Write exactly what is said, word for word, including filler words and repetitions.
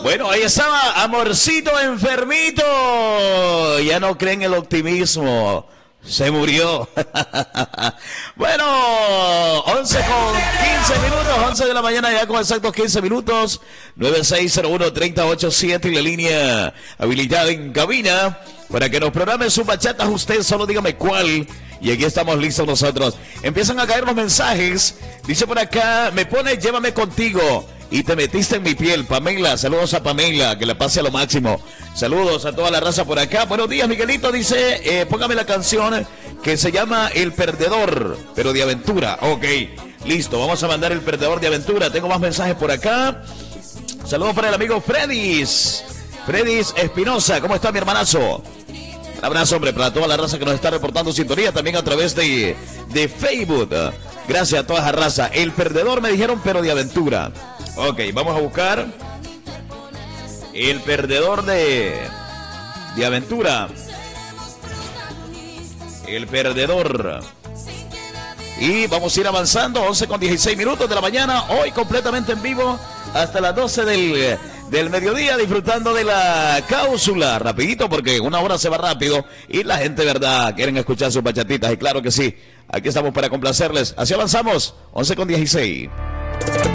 Bueno, ahí estaba Amorcito enfermito. Ya no creen el optimismo. Se murió. Bueno, once con quince minutos, once de la mañana ya con exactos quince minutos. nueve seis cero uno, tres cero ocho siete y la línea habilitada en cabina para que nos programe sus bachatas. Usted solo dígame cuál. Y aquí estamos listos nosotros. Empiezan a caer los mensajes. Dice por acá, me pone llévame contigo. Y te metiste en mi piel, Pamela. Saludos a Pamela, que la pase a lo máximo. Saludos a toda la raza por acá. Buenos días, Miguelito. Dice, eh, póngame la canción que se llama El Perdedor, pero de aventura. Ok, listo. Vamos a mandar El Perdedor de aventura. Tengo más mensajes por acá. Saludos para el amigo Fredis. Fredis Espinosa. ¿Cómo está mi hermanazo? Un abrazo, hombre, para toda la raza que nos está reportando sintonía. También a través de, de Facebook. Gracias a toda esa raza. El Perdedor me dijeron, pero de aventura. Ok, vamos a buscar El Perdedor de, de aventura. El Perdedor. Y vamos a ir avanzando, once con dieciséis minutos de la mañana, hoy completamente en vivo, hasta las doce del, del mediodía, disfrutando de la cápsula. Rapidito, porque una hora se va rápido y la gente, verdad, quieren escuchar sus bachatitas. Y claro que sí, aquí estamos para complacerles. Así avanzamos, once con dieciséis.